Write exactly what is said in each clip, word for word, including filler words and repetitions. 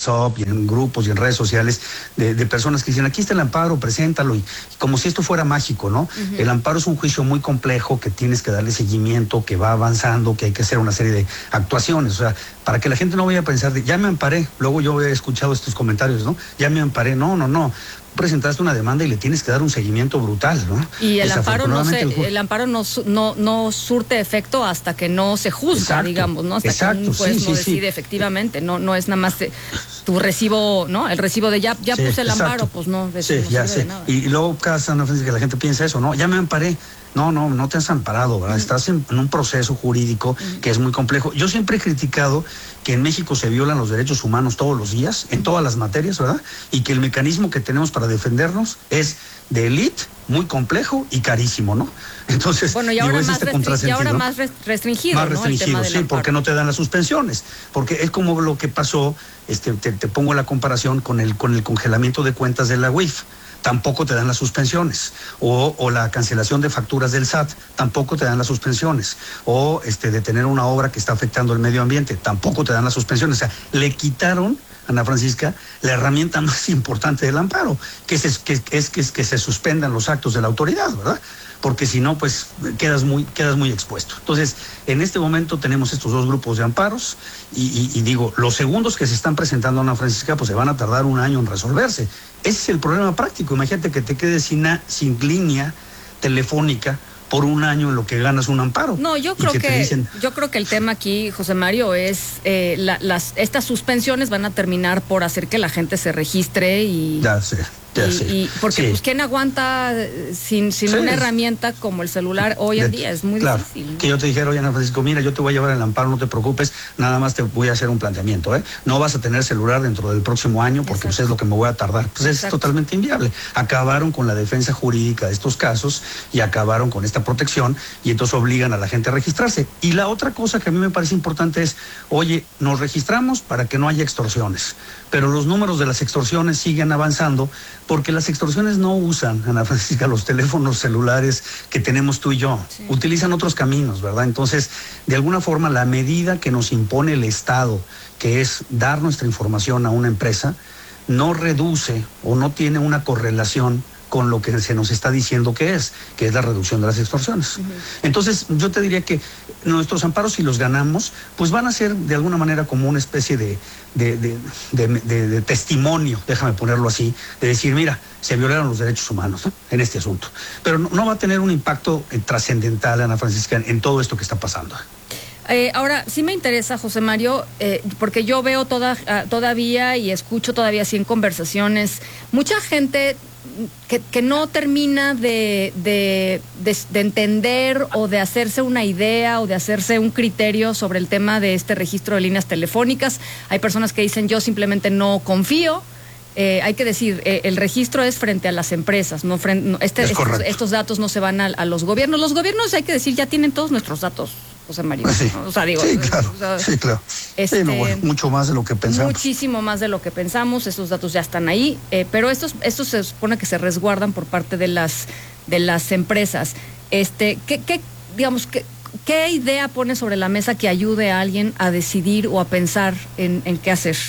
WhatsApp y en grupos y en redes sociales de, de personas que dicen, aquí está el amparo, preséntalo, y, y como si esto fuera mágico, ¿no? Uh-huh. El amparo es un juicio muy complejo que tienes que darle seguimiento, que va avanzando, que hay que hacer una serie de actuaciones, o sea, para que la gente no vaya a pensar de, ya me amparé, luego yo he escuchado estos comentarios, ¿no? Ya me amparé, no, no, no. Presentaste una demanda y le tienes que dar un seguimiento brutal, ¿no? Y el amparo no se, el, el amparo no, no, no surte efecto hasta que no se juzga, exacto, digamos, ¿no? Hasta exacto, que un juez sí, no sí, decide sí. efectivamente, no, no es nada más de, tu recibo, ¿no? El recibo de ya, ya sí, puse el exacto. amparo, pues no, de sí, no ya sirve sé. de nada. Y, y luego cada San Francisco que la gente piensa eso, ¿no? Ya me amparé. No, no, no te has amparado, ¿verdad? Uh-huh. Estás en, en un proceso jurídico uh-huh. que es muy complejo. Yo siempre he criticado que en México se violan los derechos humanos todos los días, en todas las materias, ¿verdad? Y que el mecanismo que tenemos para defendernos es de élite, muy complejo y carísimo, ¿no? Entonces, bueno, y ahora, digo, más, este restri- y ahora más restringido, más ¿no? restringido, sí, porque no te dan las suspensiones. Porque es como lo que pasó, este, te, te pongo la comparación con el, con el congelamiento de cuentas de la U I F. Tampoco te dan las suspensiones, o, o la cancelación de facturas del S A T, tampoco te dan las suspensiones, o este, detener una obra que está afectando el medio ambiente, tampoco te dan las suspensiones. O sea, le quitaron, Ana Francisca, la herramienta más importante del amparo, que es que, es, que, es que se suspendan los actos de la autoridad, ¿verdad? Porque si no, pues quedas muy, quedas muy expuesto. Entonces, en este momento tenemos estos dos grupos de amparos y, y, y digo, los segundos que se están presentando, Ana Francisca, pues se van a tardar un año en resolverse. Ese es el problema práctico. Imagínate que te quedes sin, sin línea telefónica por un año en lo que ganas un amparo. No, yo creo que, que dicen... yo creo que el tema aquí, José Mario, es eh, la, las estas suspensiones van a terminar por hacer que la gente se registre y ya sé. Y, y porque sí. pues quién aguanta sin, sin sí. una herramienta como el celular hoy en día, es muy claro. difícil. Que yo te dijera, oye, Ana Francisco, mira, yo te voy a llevar el amparo, no te preocupes, nada más te voy a hacer un planteamiento, ¿eh? No vas a tener celular dentro del próximo año porque pues, es lo que me voy a tardar. Pues Exacto. es totalmente inviable. Acabaron con la defensa jurídica de estos casos y acabaron con esta protección y entonces obligan a la gente a registrarse. Y la otra cosa que a mí me parece importante es, oye, nos registramos para que no haya extorsiones, pero los números de las extorsiones siguen avanzando porque las extorsiones no usan, Ana Francisca, los teléfonos celulares que tenemos tú y yo. Sí. Utilizan otros caminos, ¿verdad? Entonces, de alguna forma, la medida que nos impone el Estado, que es dar nuestra información a una empresa, no reduce o no tiene una correlación con lo que se nos está diciendo que es, que es la reducción de las extorsiones. Uh-huh. Entonces, yo te diría que nuestros amparos, si los ganamos, pues van a ser de alguna manera como una especie de, de, de, de, de, de testimonio, déjame ponerlo así, de decir, mira, se violaron los derechos humanos, ¿no? En este asunto. Pero no, no va a tener un impacto eh, trascendental, Ana Francisca, en, en todo esto que está pasando. Eh, ahora, sí me interesa, José Mario, eh, porque yo veo toda, uh, todavía y escucho todavía así en conversaciones, mucha gente que, que no termina de, de, de, de entender o de hacerse una idea o de hacerse un criterio sobre el tema de este registro de líneas telefónicas. Hay personas que dicen, yo simplemente no confío. Eh, hay que decir, eh, el registro es frente a las empresas, no, frente, no este, estos, estos datos no se van a, a los gobiernos. Los gobiernos, hay que decir, ya tienen todos nuestros datos, José María. Sí, ¿no? O sea, digo, sí, claro, o sea, sí, claro. Este, sí, no, bueno, mucho más de lo que pensamos. Muchísimo más de lo que pensamos, esos datos ya están ahí, eh, pero estos, estos se supone que se resguardan por parte de las, de las empresas. Este, ¿qué, qué, digamos, qué, qué idea pone sobre la mesa que ayude a alguien a decidir o a pensar en, en qué hacer?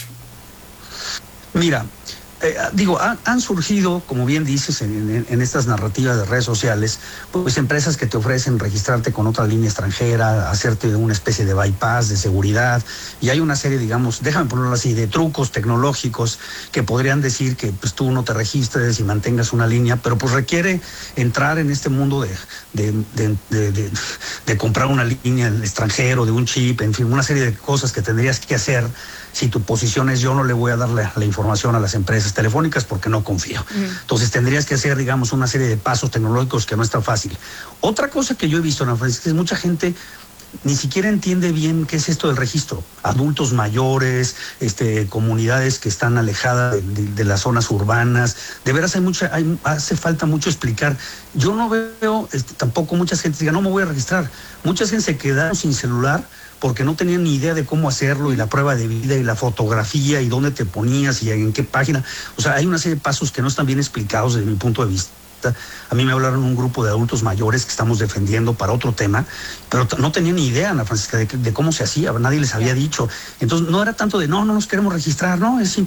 Mira, Eh, digo, ha, han surgido, como bien dices, en, en, en estas narrativas de redes sociales, pues empresas que te ofrecen registrarte con otra línea extranjera, hacerte una especie de bypass de seguridad, y hay una serie, digamos, déjame ponerlo así, de trucos tecnológicos que podrían decir que pues tú no te registres y mantengas una línea, pero pues requiere entrar en este mundo de, de, de, de, de, de comprar una línea en el extranjero, de un chip, en fin, una serie de cosas que tendrías que hacer. Si tu posición es yo no le voy a dar la, la información a las empresas telefónicas porque no confío. Uh-huh. Entonces tendrías que hacer, digamos, una serie de pasos tecnológicos que no es tan fácil. Otra cosa que yo he visto, Ana Francisca, es mucha gente ni siquiera entiende bien qué es esto del registro. Adultos mayores, este, comunidades que están alejadas de, de, de las zonas urbanas. De veras hay mucha, hay, hace falta mucho explicar. Yo no veo este, tampoco mucha gente diga, no me voy a registrar. Mucha gente se quedaron sin celular porque no tenían ni idea de cómo hacerlo, y la prueba de vida, y la fotografía, y dónde te ponías, y en qué página. O sea, hay una serie de pasos que no están bien explicados desde mi punto de vista. A mí me hablaron un grupo de adultos mayores que estamos defendiendo para otro tema, pero no tenían ni idea, Ana Francisca, de, de cómo se hacía, nadie les había dicho. Entonces, no era tanto de, no, no nos queremos registrar, no, es